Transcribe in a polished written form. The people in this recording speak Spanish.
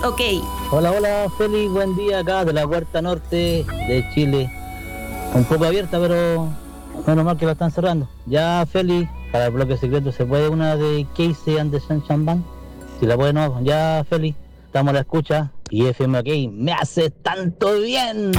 es OK. Hola, hola, Feli, buen día acá de la Huerta Norte de Chile. Un poco abierta, pero menos mal que la están cerrando. Ya, Feli, para el bloque secreto, ¿se puede una de Casey and the Sunshine Band? Si la puede, no. Ya, Feli, estamos a la escucha. Y FM OK, me hace tanto bien.